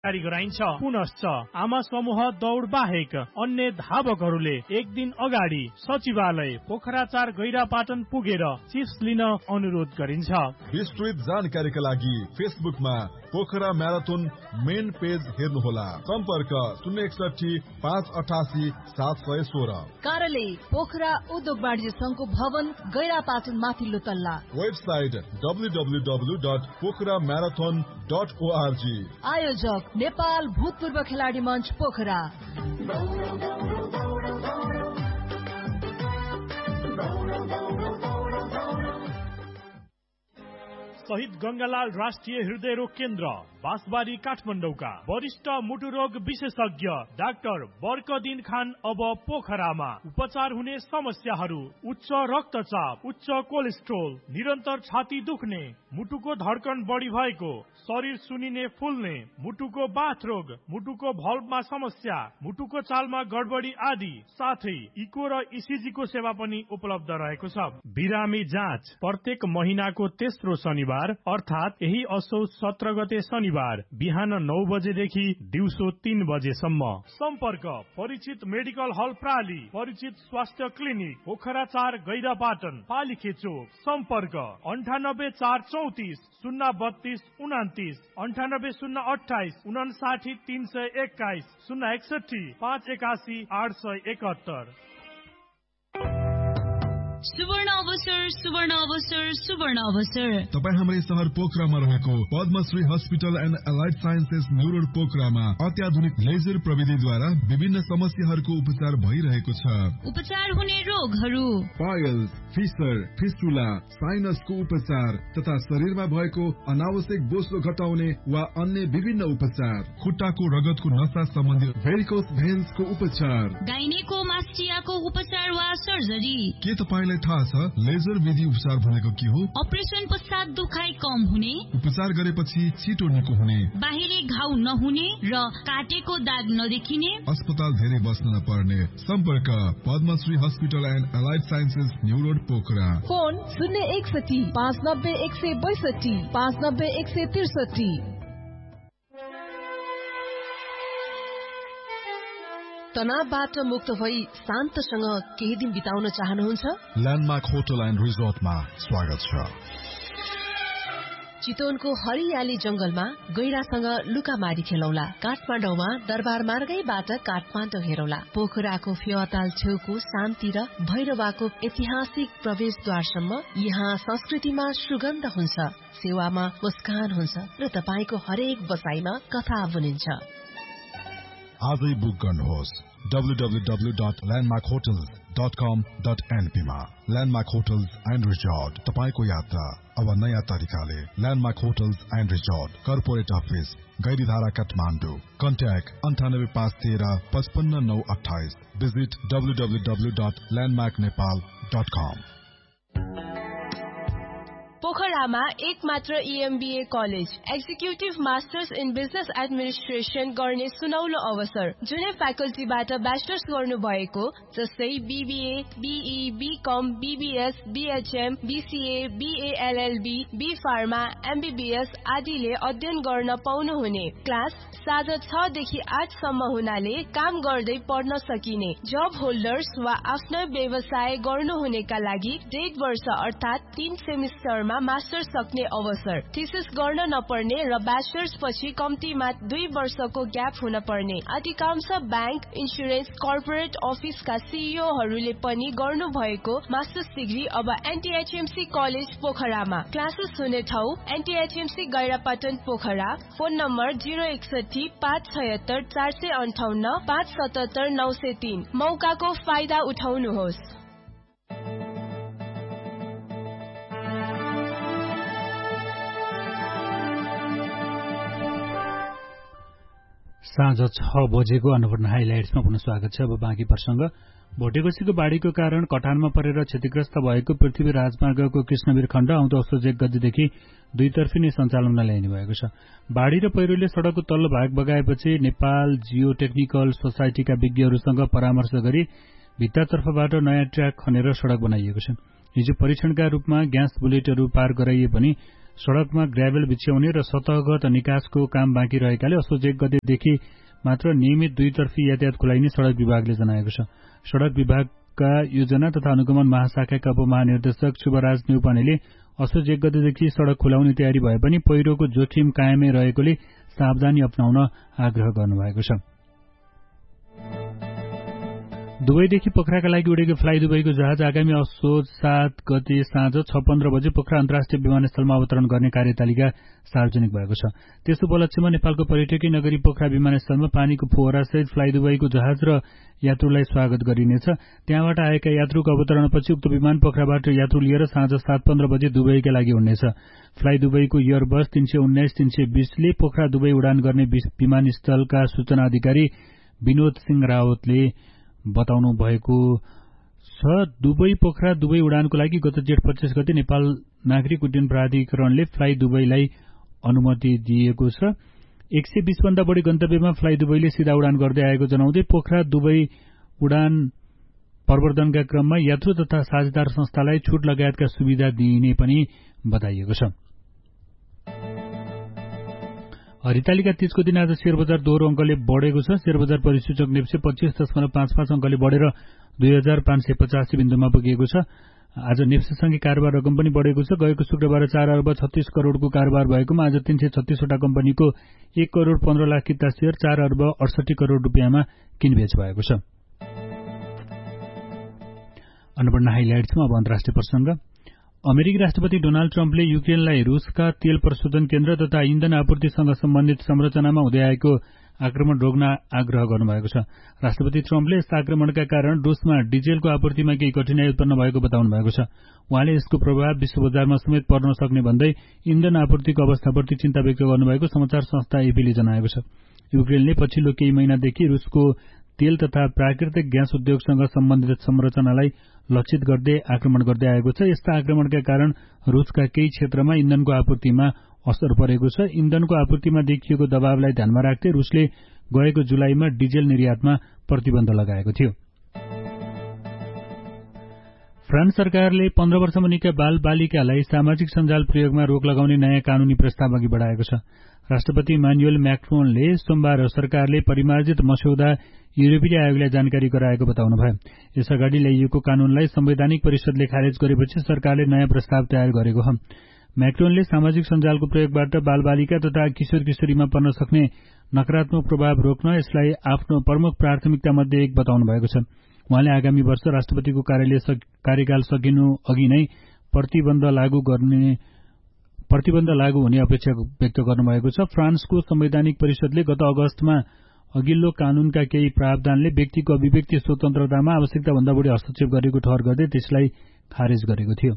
जारी गराइन्छ। पुनश्च आमा समूह दौड बाहेक अन्य धावकहरूले एक दिन अगाडि सचिवालय पोखरा 4 गैरापाटन पुगेर चिप्स लिन अनुरोध गरिन्छ। विस्तृत जानकारीका लागि फेसबुकमा पोखरा म्याराथन मेन पेज हेर्नुहोला। सम्पर्क 061 588 716। कार्यालय पोखरा उद्योग वाणिज्य संघको भवन गैरापाटन माथिल्लो तल्ला। Website www.pokharamarathon.org। आयोजक नेपाल भूतपूर्व खेलाडी मञ्च पोखरा। शहीद गंगालाल राष्ट्रिय हृदय रोग केन्द्र बाँसबारी काठमाडौँका वरिष्ठ मुटु रोग विशेषज्ञ डाक्टर बर्कदिन खान अब पोखरामा। उपचार हुने समस्याहरू उच्च रक्तचाप, उच्च कोलेस्ट्रोल, निरन्तर छाती दुख्ने, मुटुको धड्कन बढी भएको, शरीर सुनिने फुल्ने, मुटुको बाथ रोग, मुटुको भल्भमा समस्या, मुटुको चालमा गडबडी आदि साथै इको र इसिजी को सेवा पनि उपलब्ध रहेको छ। बिरामी जाँच प्रत्येक महिनाको तेस्रो शनिबार अर्थात यही असोज 17 गते शनिबार बिहान 9 बजेदेखि दिउँसो 3 बजेसम्म। सम्पर्क परिचित मेडिकल हल प्राली, परिचित स्वास्थ्य क्लिनिक पोखरा 4 गैरापाटन पालिखे चोक। सम्पर्क 98 434 032 29 98 028 59 321 061 581 871। सुवर्ण अवसर, सुवर्ण अवसर, सुवर्ण अवसर। तपाईँ हाम्रै शहर पोखरामा रहेको Padmashri hospital and allied sciences new road पोखरामा अत्याधुनिक लेजर प्रविधिद्वारा विभिन्न समस्याहरूको उपचार भइरहेको छ। उपचार हुने रोगहरू पाइल्स, फिसर, फिस्टुला, साइनसको उपचार तथा शरीरमा भएको अनावश्यक बोसो घटाउने वा अन्य विभिन्न उपचार, खुट्टाको रगतको नसा सम्बन्धी भेरिकोस भेन्सको उपचार, गाइनेकोमास्टियाको उपचार वा सर्जरी। के तपाईँ थाहा छ लेजर विधि उपचार भनेको के हो? अपरेसन पश्चात दुखाइ कम हुने, उपचार गरेपछि छिटो निको हुने, बाहिरी घाउ नहुने र काटेको दाग नदेखिने, अस्पताल धेरै बस्न नपर्ने। सम्पर्क Padmashri hospital and allied sciences new road Pokhara. Phone 061 590 162 590 163। तनावबाट मुक्त भई शान्तसँग केही दिन बिताउन चाहनुहुन्छ? ल्यान्डमार्क होटल एन्ड रिजोर्टमा स्वागत छ। चितवनको हरियाली जंगलमा गैरासँग लुकामारी खेलौला। काठमाडौँमा दरबार मार्गैबाट काठमाडौँ हेरौला। पोखराको फेवाताल छेउको शान्ति र भैरवाको ऐतिहासिक प्रवेशद्वारसम्म यहाँ संस्कृतिमा सुगन्ध हुन्छ, सेवामा मुस्कान हुन्छ र तपाईको हरेक बसाइमा कथा बुनिन्छ। आजै बुक गर्नुहोस् www.landmarkhotels.com.np मा। ल्यान्डमार्क होटल्स एन्ड रिजोर्ट, तपाईको यात्रा अब नयाँ तरिकाले। Landmark hotels and resort, corporate office, Gairidhara Kathmandu. Contact 98 513 55 928। Visit www.landmarknepal.com। पोखरामा एक मात्र EMBA college, executive masters in business administration गर्ने सुनौलो अवसर। जुनै फ्याकल्टीबाट ब्याचलर्स गर्नु भएको जस्तै BBA, BE, BCom, BBS, BHM, BCA, BA LLB, B Pharma, MBBS आदिले अध्ययन गर्न पाउनुहुने। क्लास साँझ 6 देखि 8 सम्म हुनाले काम गर्दै पढ्न सकिने। जब होल्डर्स वा आफ्नो व्यवसाय गर्नुहुनेका लागि 1.5 वर्ष अर्थात 3 सेमिस्टरमा मास्टर्स सक्ने अवसर। थीसिस गर्न नपर्ने र ब्याचलर्स पछि कम्तीमा 2 वर्षको ग्याप हुन पर्ने। अधिकांश बैंक, इन्स्योरेन्स, कर्पोरेट अफिसका सीईओहरूले पनि गर्नु भएको मास्टर्स डिग्री अब NTHMC कलेज पोखरामा। क्लासेस हुने ठाउँ NTHMC गैरापाटन पोखरा। Phone number 061 576 458 577 903। मौकाको फाइदा उठाउनुहोस्। साँझ 6 बजेको अन्नपूर्ण हाइलाइट्समा पुनः स्वागत छ। अब बाँकी प्रसंग। भोटेकोसीको बाढ़ीको कारण कटानमा परेर क्षतिग्रस्त भएको पृथ्वी राजमार्गको कृष्णवीर खण्ड आउँदो असोज 1 गतेदेखि दुईतर्फी नै सञ्चालनमा ल्याइने भएको छ। बाढ़ी र पहिरोले सड़कको तल्लो भाग बगाएपछि नेपाल जियो टेक्निकल सोसाइटीका विज्ञहरूसँग परामर्श गरी भित्तातर्फबाट नयाँ ट्र्याक खनेर सड़क बनाइएको छ। हिजो परीक्षणका रूपमा ग्यास बुलेटहरू पार गराइए पनि सड़कमा ग्राभेल बिछ्याउने र सतहगत निकासको काम बाँकी रहेकाले असोज 1 गतेदेखि मात्र नियमित दुईतर्फी यातायात खुलाइने सड़क विभागले जनाएको छ। सड़क विभागका योजना तथा अनुगमन महाशाखाका उपमहानिर्देशक शुभराज न्यौपानेले असोज 1 गतेदेखि सड़क खुलाउने तयारी भए पनि पहिरोको जोखिम कायमै रहेकोले सावधानी अपनाउन आग्रह गर्नुभएको छ। दुबईदेखि पोखराका लागि उडेको फ्लाइ दुबईको जहाज आगामी असोज 7 गते साँझ 6:15 बजे पोखरा अन्तर्राष्ट्रिय विमानस्थलमा अवतरण गर्ने कार्यतालिका सार्वजनिक भएको छ। त्यस उपलक्ष्यमा नेपालको पर्यटकीय नगरी पोखरा विमानस्थलमा पानीको फोहरासहित फ्लाइ दुबईको जहाज र यात्रुलाई स्वागत गरिनेछ। त्यहाँबाट आएका यात्रुको अवतरणपछि उक्त विमान पोखराबाट यात्रु लिएर साँझ 7:15 बजे दुबईका लागि उड्नेछ। फ्लाइ दुबईको एयरबस 319-320 ले पोखरा दुबई उडान गर्ने विमानस्थलका सूचना अधिकारी विनोद सिंह रावतले बताउनु भएको छ। दुबई पोखरा दुबई उडानको लागि गत जेठ 25 गते नेपाल नागरिक उड्डयन प्राधिकरणले फ्लाइ दुबईलाई अनुमति दिएको छ। 120 भन्दा बढी गन्तव्यमा फ्लाइ दुबईले सीधा उडान गर्दै आएको जनाउँदै पोखरा दुबई उडान प्रवर्धनका क्रममा यात्रु तथा साझेदार संस्थालाई छूट लगायतका सुविधा दिइने पनि बताइएको छ। हरितालिका 30 को दिन आज शेयर बजार दोहोरो अंकले बढ़ेको छ। शेयर बजार परिसूचक नेप्से 25.55 अंकले बढ़ेर 2585 बिन्दुमा पुगेको छ। आज नेप्सेसँगै कारोबार रकम पनि बढ़ेको छ। गएको शुक्रबार 4 अर्ब 36 करोड़को कारोबार भएकोमा आज 336 वटा कम्पनीको 1 करोड़ 15 लाख किता शेयर 4 अर्ब 68 करोड़ रुपियाँमा किनबेच भएको छ। अन्नपूर्ण हाइलाइट्समा अब अन्तर्राष्ट्रिय प्रसंग। अमेरिकी राष्ट्रपति डोनाल्ड ट्रम्पले युक्रेनलाई रूसका तेल प्रशोधन केन्द्र तथा इन्धन आपूर्तिसँग सम्बन्धित संरचनामा हुँदै आएको आक्रमण रोक्न आग्रह गर्नुभएको छ। राष्ट्रपति ट्रम्पले यस आक्रमणका कारण रूसमा डिजेलको आपूर्तिमा केही कठिनाई उत्पन्न भएको बताउनु भएको छ। उहाँले यसको प्रभाव विश्व बजारमा समेत पर्न सक्ने भन्दै इन्धन आपूर्तिको अवस्थाप्रति चिन्ता व्यक्त गर्नुभएको समाचार संस्था एपीले जनाएको छ। युक्रेनले पछिल्लो केही महिनादेखि रूसको तेल तथा प्राकृतिक ग्यास उद्योगसँग सम्बन्धित संरचनालाई लक्षित गर्दै आक्रमण गर्दै आएको छ। यस्ता आक्रमणका कारण रूसका केही क्षेत्रमा इन्धनको आपूर्तिमा असर परेको छ। इन्धनको आपूर्तिमा देखिएको दबावलाई ध्यानमा राख्दै रूसले गएको जुलाईमा डिजेल निर्यातमा प्रतिबन्ध लगाएको थियो। फ्रान्स सरकारले 15 वर्ष मुनिका बाल बालिकालाई सामाजिक सञ्जाल प्रयोगमा रोक लगाउने नयाँ कानूनी प्रस्ताव अघि बढ़ाएको छ। राष्ट्रपति इमानुएल म्याक्रोनले सोमबार सरकारले परिमार्जित मस्यौदा युरोपीय आयोगलाई जानकारी गराएको बताउनु भयो। यसअगाडि ल्याइएको कानूनलाई संवैधानिक परिषदले खारेज गरेपछि सरकारले नयाँ प्रस्ताव तयार गरेको हो। म्याक्रोनले सामाजिक सञ्जालको प्रयोगबाट बालबालिका तथा किशोर किशोरीमा पर्न सक्ने नकारात्मक प्रभाव रोक्न यसलाई आफ्नो प्रमुख प्राथमिकता मध्ये एक बताउनु भएको छ। उहाँले आगामी वर्ष राष्ट्रपतिको कार्यकाल सकिनु अघि नै प्रतिबन्ध लागू हुने अपेक्षा व्यक्त गर्नुभएको छ। फ्रान्सको संवैधानिक परिषदले गत अगस्तमा अघिल्लो कानूनका केही प्रावधानले व्यक्तिको अभिव्यक्ति स्वतन्त्रतामा आवश्यकताभन्दा बढी हस्तक्षेप गरेको ठहर गर्दै त्यसलाई खारेज गरेको थियो।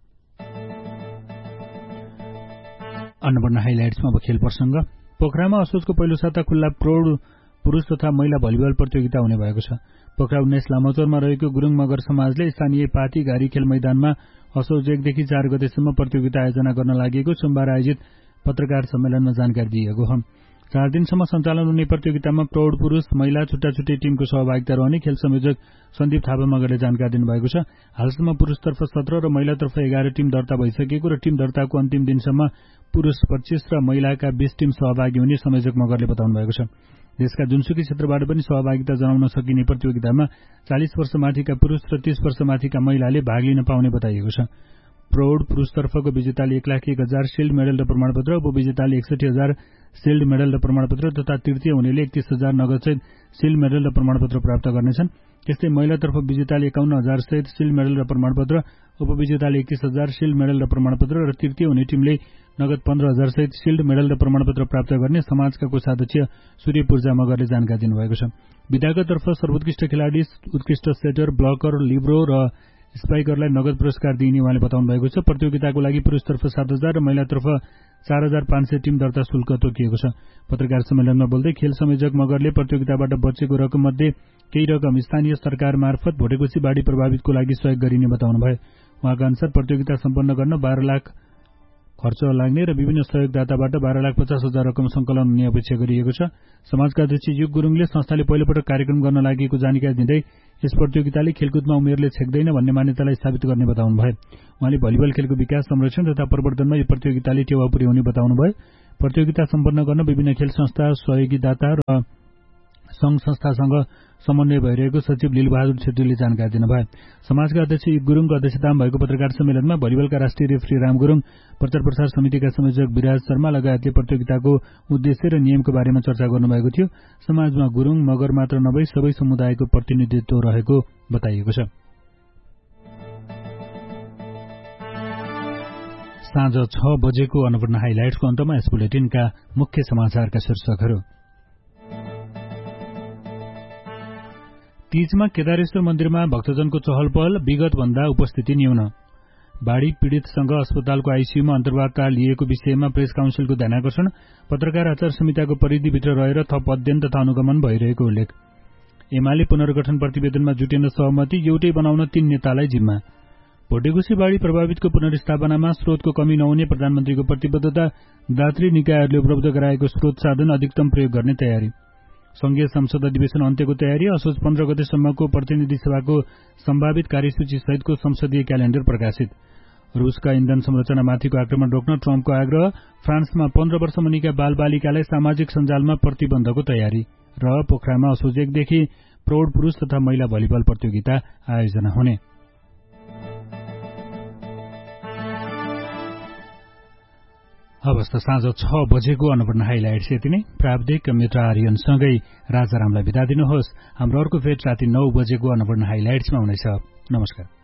अन्नपूर्ण हाइलाइट्समा अब खेल प्रसंग। पोखरामा असोजको पहिलो साता खुल्ला प्रौढ पुरूष तथा महिला भलिबल प्रतियोगिता हुने भएको छ। पोखरा 19 लामाचौरमा रहेको गुरूङ मगर समाजले स्थानीय पाती घारी खेल मैदानमा असोज 1 देखि 4 गतेसम्म प्रतियोगिता आयोजना गर्न लागेको सोमबार आयोजित पत्रकार सम्मेलनमा जानकारी दिएको हो। 4 दिनसम्म सञ्चालन हुने प्रतियोगितामा प्रौढ पुरूष महिला छुट्टा छुट्टै टीमको सहभागिता रहने खेल संयोजक सन्दीप थापा मगरले जानकारी दिनुभएको छ। हालसम्म पुरूषतर्फ 17 र महिलातर्फ 11 टीम दर्ता भइसकेको र टीम दर्ताको अन्तिम दिनसम्म पुरूष 25 र महिलाका 20 टीम सहभागी हुने संयोजक मगरले बताउनु भएको छ। देशका जुनसुकै क्षेत्रबाट पनि सहभागिता जनाउन सकिने प्रतियोगितामा 40 वर्ष माथिका पुरूष र 30 वर्ष माथिका महिलाले भाग लिन पाउने बताइएको छ। प्रौढ पुरूषतर्फको विजेताले 1,01,000 शिल्ड मेडल र प्रमाणपत्र, उपविजेताले 61,000 शिल्ड मेडल र प्रमाणपत्र तथा तृतीय हुनेले 31,000 नगदसहित शिल्ड मेडल र प्रमाणपत्र प्राप्त गर्नेछन्। त्यस्तै महिलातर्फ विजेताले 51,000 सहित शिल्ड मेडल र प्रमाणपत्र, उपविजेताले 31,000 शिल्ड मेडल र प्रमाणपत्र र तृतीय हुने टिमले नगद 15,000 सहित शिल्ड मेडल र प्रमाणपत्र प्राप्त गर्ने समाजका कोषाध्यक्ष सूर्य पूर्जा मगरले जानकारी दिनुभएको छ। विधागतर्फ सर्वोत्कृष्ट खेलाडी, उत्कृष्ट सेटर, ब्लकर, लिब्रो र स्पाइकरलाई नगद पुरस्कार दिइने उहाँले बताउनु भएको छ। प्रतियोगिताको लागि पुरूषतर्फ 7,000 र महिलातर्फ 4,500 टीम दर्ता शुल्क तोकिएको छ। पत्रकार सम्मेलनमा बोल्दै खेल संयोजक मगरले प्रतियोगिताबाट बचेको रकम मध्ये केही रकम स्थानीय सरकार मार्फत भोटेकोशी बाढ़ी प्रभावितको लागि सहयोग गरिने बताउनु भयो। उहाँका अनुसार प्रतियोगिता सम्पन्न गर्न 12 लाख खर्च लाग्ने र विभिन्न सहयोगदाताबाट 12,50,000 रकम संकलन हुने अपेक्षा गरिएको छ। समाजका अध्यक्ष युग गुरूङले संस्थाले पहिलोपटक कार्यक्रम गर्न लागेको जानकारी दिँदै यस प्रतियोगिताले खेलकुदमा उमेरले छेक्दैन भन्ने मान्यतालाई साबित गर्ने बताउनुभयो। उहाँले भलिबल खेलको विकास, संरक्षण तथा प्रवर्धनमा यो प्रतियोगिताले टेवा पुर्याउने बताउनुभयो। प्रतियोगिता सम्पन्न गर्न विभिन्न खेल संस्था, सहयोगी दाता र संघ संस्थासँग समन्वय भइरहेको सचिव लीलबहादुर छेत्रीले जानकारी दिनुभयो। समाजका अध्यक्ष युग गुरुङको अध्यक्षतामा भएको पत्रकार सम्मेलनमा भलिबलका राष्ट्रिय रेफ्री राम गुरुङ, प्रचार प्रसार समितिका संयोजक विराज शर्मा लगायतले प्रतियोगिताको उद्देश्य र नियमको बारेमा चर्चा गर्नुभएको थियो। समाजमा गुरुङ, मगर मात्र नभई सबै समुदायको प्रतिनिधित्व रहेको बताइएको छ। साँझ 6 बजेको अन्नपूर्ण हाइलाइट्सको अन्तमा यस बुलेटिनका मुख्य समाचारका शीर्षकहरू। तीजमा केदारेश्वर मन्दिरमा भक्तजनको चहल पहल, विगत भन्दा उपस्थिति न्यून। बाढ़ी पीड़ितसँग अस्पतालको आईसीयूमा अन्तर्वार्ता लिएको विषयमा प्रेस काउन्सिलको ध्यानाकर्षण, पत्रकार आचार संहिताको परिधिभित्र रहेर थप अध्ययन तथा अनुगमन भइरहेको उल्लेख। एमाले पुनर्गठन प्रतिवेदनमा जुटेन सहमति, एउटै बनाउन 3 नेतालाई जिम्मा। भोटेकोशी बाढ़ी प्रभावितको पुनर्स्थापनामा स्रोतको कमी नहुने प्रधानमन्त्रीको प्रतिबद्धता, दात्री निकायहरूले उपलब्ध गराएको स्रोत साधन अधिकतम प्रयोग गर्ने तयारी। संघीय संसद अधिवेशन अन्त्यको तयारी, असोज 15 गतेसम्मको प्रतिनिधि सभाको सम्भावित कार्यसूची सहितको संसदीय क्यालेण्डर प्रकाशित। रूसका इन्धन संरचनामाथिको आक्रमण रोक्न ट्रम्पको आग्रह, फ्रान्समा 15 वर्ष मुनिका बालबालिकालाई सामाजिक सञ्जालमा प्रतिबन्धको तयारी र पोखरामा असोज 1 देखि प्रौढ पुरुष तथा महिला भलिबल प्रतियोगिता आयोजना हुने। अवस्था साँझ 6 बजेको अन्नपूर्ण हाइलाइट्स यति नै। प्राविधिक मित्र आर्यनसँगै राजारामलाई बिदा दिनुहोस्। हाम्रो अर्को भेट राति 9 बजेको अन्नपूर्ण हाइलाइट्समा हुनेछ। नमस्कार।